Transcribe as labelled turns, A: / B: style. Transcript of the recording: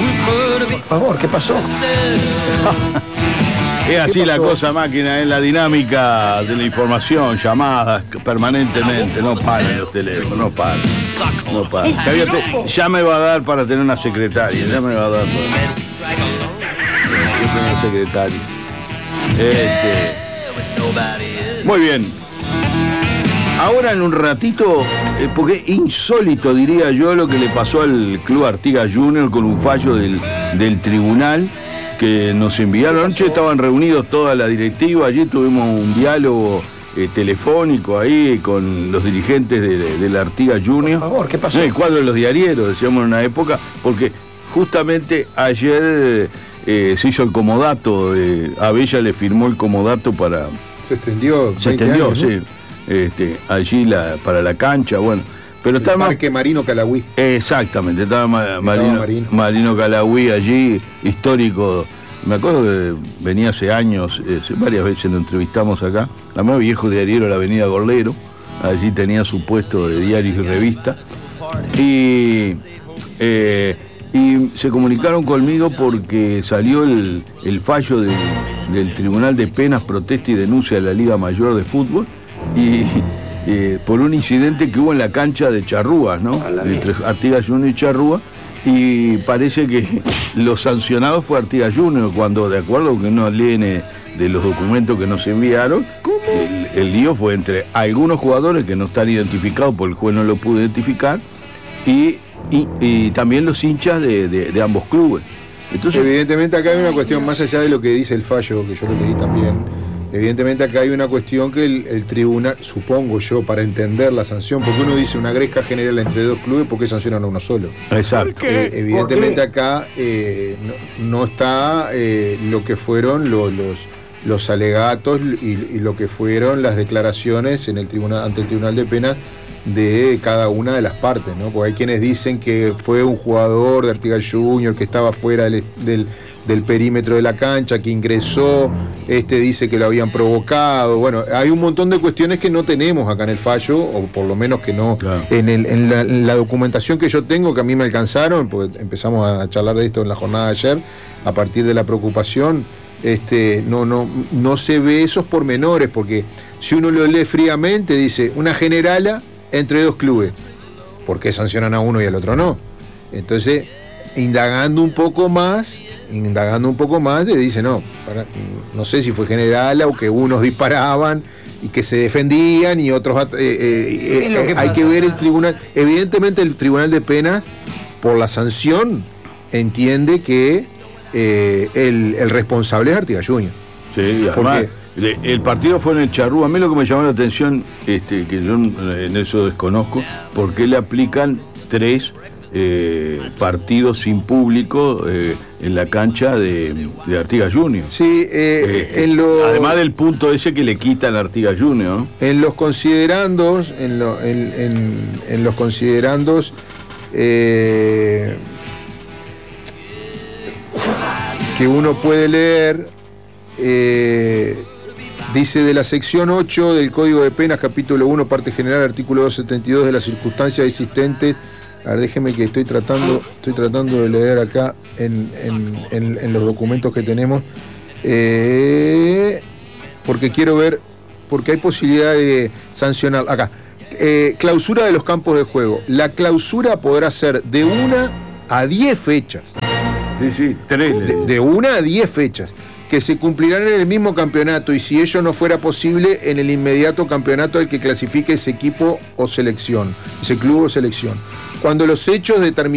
A: Por favor, ¿qué pasó?
B: Es así la cosa, máquina, es la dinámica de la información, llamadas permanentemente, no paran los teléfonos, no paran. Ya me va a dar para tener una secretaria, ya me va a dar para tener una secretaria. Muy bien. Ahora en un ratito, porque es insólito, diría yo, lo que le pasó al Club Artigas Junior con un fallo del tribunal que nos enviaron. Anoche estaban reunidos toda la directiva, allí tuvimos un diálogo telefónico ahí con los dirigentes de la Artigas Junior.
A: Por favor, ¿qué pasó?
B: No, el cuadro de los diarieros, decíamos en una época, porque justamente ayer se hizo el comodato, Abella le firmó el comodato para...
C: Se extendió
B: años,
C: ¿no?
B: Sí. Allí para la cancha, bueno. Pero
C: el Parque Marino Calagüí.
B: Exactamente, estaba Marino Calagüí allí, histórico. Me acuerdo que venía hace años, varias veces lo entrevistamos acá. La más viejo diariero de la avenida Gorlero, allí tenía su puesto de diarios y revistas. Y se comunicaron conmigo porque salió el fallo del Tribunal de Penas, Protesta y Denuncia de la Liga Mayor de Fútbol, y por un incidente que hubo en la cancha de Charrúas, ¿no? Entre Artigas Junior y Charrúas, y parece que los sancionados fue Artigas Junior, cuando, de acuerdo con unos leen de los documentos que nos enviaron, el lío fue entre algunos jugadores que no están identificados, porque el juez no lo pudo identificar, y también los hinchas de ambos clubes. Entonces,
C: evidentemente acá hay una cuestión más allá de lo que dice el fallo, que yo lo leí también. Evidentemente acá hay una cuestión que el tribunal, supongo yo, para entender la sanción, porque uno dice una gresca general entre dos clubes, ¿por qué sancionan a uno solo?
B: Exacto.
C: Evidentemente acá no está lo que fueron los alegatos y lo que fueron las declaraciones ante el Tribunal de Penas de cada una de las partes, ¿no? Porque hay quienes dicen que fue un jugador de Artigas Junior que estaba fuera del perímetro de la cancha, que ingresó, dice que lo habían provocado. Bueno, hay un montón de cuestiones que no tenemos acá en el fallo, o por lo menos que no, claro, en la documentación que yo tengo, que a mí me alcanzaron, porque empezamos a charlar de esto en la jornada de ayer, a partir de la preocupación, no se ve esos pormenores, porque si uno lo lee fríamente, dice, una generala entre dos clubes, ¿por qué sancionan a uno y al otro no? Entonces, indagando un poco más, le dice, no sé si fue general o que unos disparaban y que se defendían y otros... hay que ver el tribunal. Evidentemente el Tribunal de Penas, por la sanción, entiende que el responsable es Artigas Junior.
B: Sí, además, el partido fue en el Charrúa. A mí lo que me llamó la atención, que yo en eso desconozco, por qué le aplican 3 partidos sin público en la cancha de Artigas Junior.
C: Sí,
B: además del punto ese que le quitan a Artigas Junior, ¿no?
C: En los considerandos, que uno puede leer, dice de la sección 8 del Código de Penas, capítulo 1, parte general, artículo 272, de las circunstancias existentes. A ver, déjeme que estoy tratando de leer acá en los documentos que tenemos, porque quiero ver, porque hay posibilidad de sancionar. Acá, clausura de los campos de juego. La clausura podrá ser de 1 a 10 fechas.
B: Sí, 3.
C: De 1 a 10 fechas, que se cumplirán en el mismo campeonato, y si ello no fuera posible, en el inmediato campeonato al que clasifique ese equipo o selección, ese club o selección. Cuando los hechos determinados